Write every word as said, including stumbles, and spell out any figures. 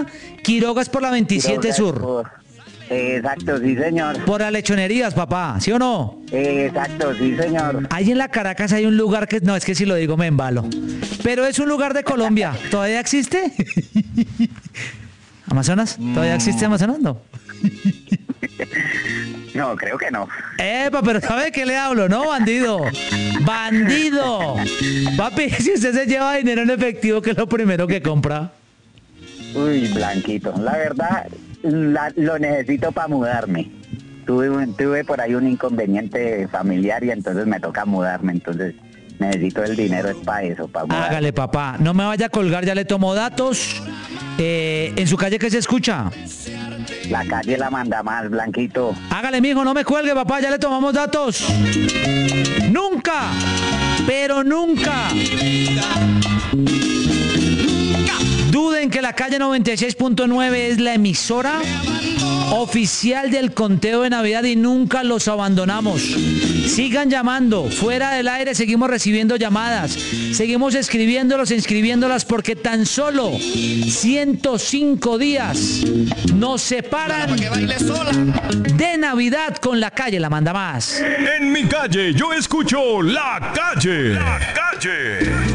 Quinta, Quiroga es por la veintisiete Quiroga Sur. por- eh, exacto, sí, señor. Por las lechonerías, papá, ¿sí o no? Eh, exacto, sí, señor. Ahí en la Caracas hay un lugar que, no, es que si lo digo me embalo. Pero es un lugar de Colombia. ¿Todavía existe? ¿Amazonas? ¿Todavía existe Amazonas? No. No, creo que no. Epa, pero ¿sabe de qué le hablo, no, bandido? ¡Bandido! Papi, si usted se lleva dinero en efectivo, ¿qué es lo primero que compra? Uy, Blanquito. La verdad, la- lo necesito para mudarme. Tuve, un- tuve por ahí un inconveniente familiar y entonces me toca mudarme. Entonces necesito el dinero es para eso, para mudarme. Hágale, papá. No me vaya a colgar, ya le tomo datos. Eh, ¿En su calle qué se escucha? La calle la manda más, Blanquito. Hágale, mijo, no me cuelgue, papá, ya le tomamos datos. Nunca, pero nunca duden que la calle noventa y seis punto nueve es la emisora oficial del conteo de Navidad y nunca los abandonamos. Sigan llamando, fuera del aire seguimos recibiendo llamadas, seguimos escribiéndolos, inscribiéndolas porque tan solo ciento cinco días nos separan de Navidad con la calle La Manda Más. En mi calle yo escucho La Calle. La Calle.